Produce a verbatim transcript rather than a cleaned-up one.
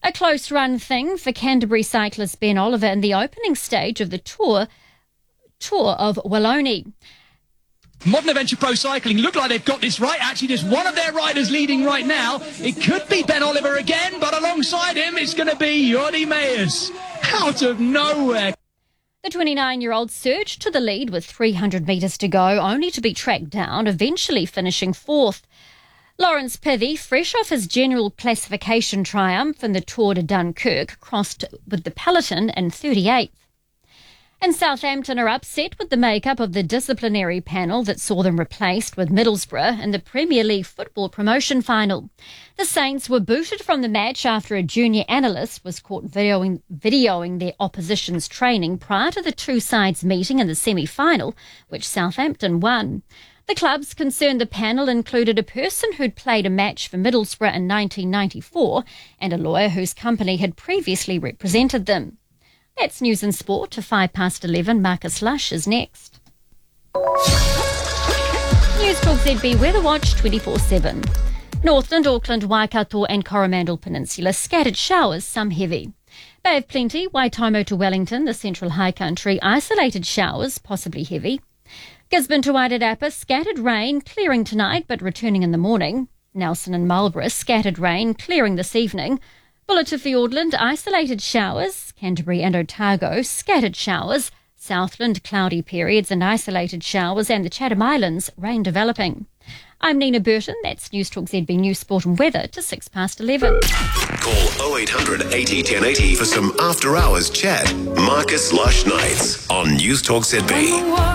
A close run thing for Canterbury cyclist Ben Oliver in the opening stage of the Tour Tour of Wallonie. Modern Adventure Pro Cycling look like they've got this right. Actually, there's one of their riders leading right now. It could be Ben Oliver again, but alongside him, it's going to be Jordi Meyers out of nowhere. The twenty-nine-year-old surged to the lead with three hundred metres to go, only to be tracked down, eventually finishing fourth. Lawrence Pithy, fresh off his general classification triumph in the Tour de Dunkirk, crossed with the peloton in thirty-eighth. And Southampton are upset with the makeup of the disciplinary panel that saw them replaced with Middlesbrough in the Premier League football promotion final. The Saints were booted from the match after a junior analyst was caught videoing, videoing their opposition's training prior to the two sides meeting in the semi-final, which Southampton won. The clubs concerned the panel included a person who'd played a match for Middlesbrough in nineteen ninety-four and a lawyer whose company had previously represented them. That's news and sport to five past eleven. Marcus Lush is next. News Talk Z B Weather Watch twenty-four seven. Northland, Auckland, Waikato and Coromandel Peninsula, scattered showers, some heavy. Bay of Plenty, Waitomo to Wellington, the central high country, isolated showers, possibly heavy. Gisborne to Wairarapa, scattered rain, clearing tonight but returning in the morning. Nelson and Marlborough, scattered rain, clearing this evening. Bulla to Fiordland, isolated showers. Canterbury and Otago, scattered showers. Southland, cloudy periods and isolated showers. And the Chatham Islands, rain developing. I'm Nina Burton. That's News Talk Z B News, Sport and Weather to six past eleven. Call oh eight hundred eighty ten eighty for some after-hours chat. Marcus Lush Nights on News Talk Z B.